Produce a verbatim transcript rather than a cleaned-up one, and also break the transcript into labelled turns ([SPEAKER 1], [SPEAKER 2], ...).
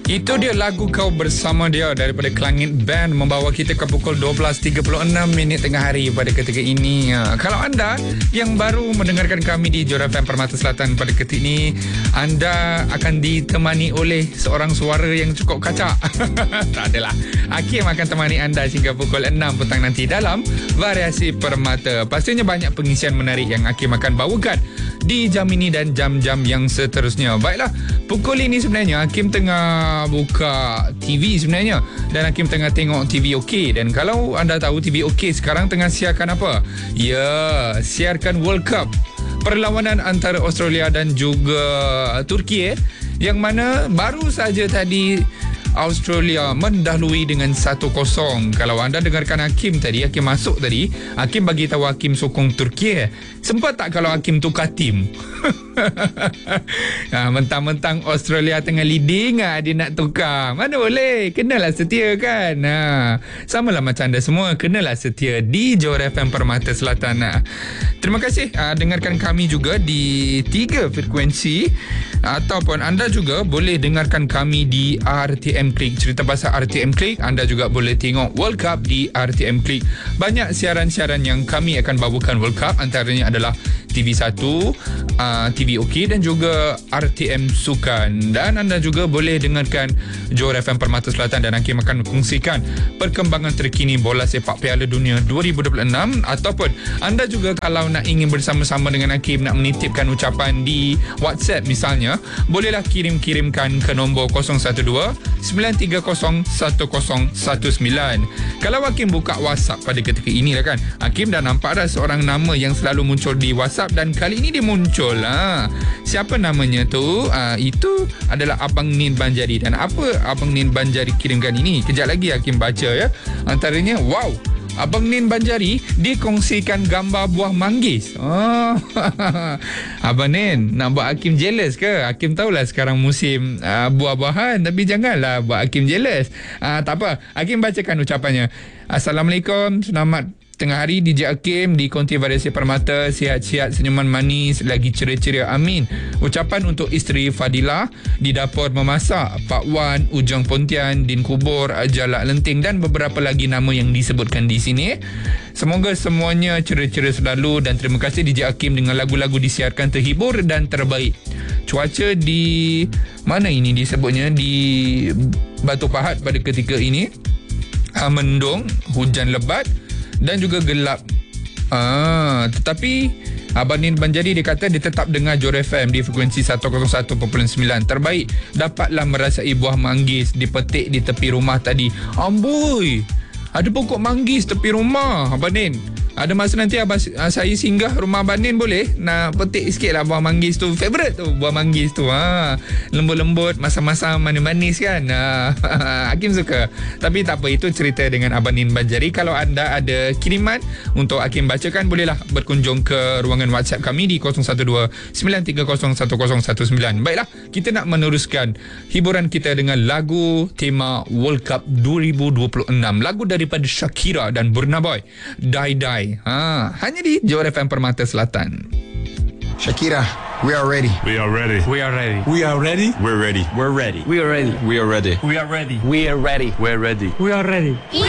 [SPEAKER 1] Itu dia lagu Kau Bersama Dia daripada Kelangit Band, membawa kita ke pukul dua belas tiga puluh enam minit tengah hari pada ketika ini. Ha, kalau anda yang baru mendengarkan kami di Johor F M Permata Selatan pada ketika ini, anda akan ditemani oleh seorang suara yang cukup kacak. Tak adalah. Hakim akan temani anda hingga pukul enam petang nanti dalam Variasi Permata. Pastinya banyak pengisian menarik yang Hakim akan bawakan di jam ini dan jam-jam yang seterusnya. Baiklah, pukul ini sebenarnya Hakim tengah buka T V sebenarnya, dan Hakim tengah tengok T V OK. Dan kalau anda tahu T V OK sekarang tengah siarkan apa? Ya, siarkan World Cup, perlawanan antara Australia dan juga Turki, eh, yang mana baru saja tadi Australia mendahului dengan satu kosong. Kalau anda dengarkan Hakim tadi, Hakim masuk tadi, Hakim bagi tahu Hakim sokong Turki. Sempat tak kalau Hakim tukar tim? Ha, mentang-mentang Australia tengah leading, ha, dia nak tukar. Mana boleh? Kenalah setia kan. Ha, samalah macam anda semua, kenalah setia di Johor F M Permata Selatan. Ha. Terima kasih ha, dengarkan kami juga di tiga frekuensi, ataupun anda juga boleh dengarkan kami di R T M Klik. Cerita pasal R T M Klik, anda juga boleh tengok World Cup di R T M Klik. Banyak siaran-siaran yang kami akan bawakan World Cup, antaranya adalah T V satu, uh, T V OK dan juga R T M Sukan. Dan anda juga boleh dengarkan Johor F M Permata Selatan, dan Hakim akan kongsikan perkembangan terkini bola sepak Piala Dunia dua ribu dua puluh enam. Ataupun anda juga kalau nak ingin bersama-sama dengan Hakim nak menitipkan ucapan di WhatsApp misalnya, bolehlah kirim-kirimkan ke nombor kosong satu dua sembilan tiga kosong satu kosong satu sembilan. Kalau Hakim buka WhatsApp pada ketika ini lah kan, Hakim dah nampak dah seorang nama yang selalu muncul di WhatsApp, dan kali ini dia muncul. Ha. Siapa namanya tu? Ha, itu adalah Abang Nin Banjari. Dan apa Abang Nin Banjari kirimkan ini? Kejap lagi Hakim baca ya. Antaranya, wow, Abang Nin Banjari dikongsikan gambar buah manggis. Oh. Abang Nin nak buat Hakim jealous ke? Hakim tahulah sekarang musim uh, buah-buahan, tapi janganlah buat Hakim jealous. Uh, tak apa, Hakim bacakan ucapannya. Assalamualaikum, selamat tengah hari D J Hakim di Konti Variasi Permata. Sihat-sihat, senyuman manis, lagi ceria-ceria, amin. Ucapan untuk isteri Fadilah di dapur memasak, Pak Wan, Ujang Pontian, Din Kubur, Jalak Lenting, dan beberapa lagi nama yang disebutkan di sini. Semoga semuanya ceria-ceria selalu, dan terima kasih D J Hakim dengan lagu-lagu disiarkan terhibur dan terbaik. Cuaca di mana ini disebutnya, di Batu Pahat pada ketika ini mendung, hujan lebat dan juga gelap. Ah, tetapi Abang Nin Banjari dia kata dia tetap dengar Johor F M di frekuensi seratus satu perpuluhan sembilan. Terbaik, dapatlah merasai buah manggis dipetik di tepi rumah tadi. Amboi, ada pokok manggis tepi rumah Abang Nin. Ada masa nanti abang, saya singgah rumah Abang Nin, boleh nak petik sikit lah buah manggis tu. Favourite tu buah manggis tu. Ha, lembut-lembut, masam-masam, manis-manis kan. Ha, Hakim suka. Tapi tak apa, itu cerita dengan Abang Nin Banjari. Kalau anda ada kiriman untuk Hakim bacakan, bolehlah berkunjung ke ruangan WhatsApp kami di kosong satu dua sembilan tiga kosong satu kosong satu sembilan. Baiklah, kita nak meneruskan hiburan kita dengan lagu tema World Cup dua ribu dua puluh enam. Lagu daripada Shakira dan Burna Boy, Die Die. Ha, hanya di Johor F M Permata Selatan.
[SPEAKER 2] Shakira, we are ready.
[SPEAKER 3] We are ready.
[SPEAKER 4] We are ready.
[SPEAKER 2] We are ready.
[SPEAKER 3] We're ready.
[SPEAKER 2] We're ready.
[SPEAKER 4] We are ready.
[SPEAKER 2] We are ready.
[SPEAKER 4] We are ready.
[SPEAKER 2] We are ready.
[SPEAKER 4] We're ready.
[SPEAKER 3] We're ready.
[SPEAKER 4] We are ready.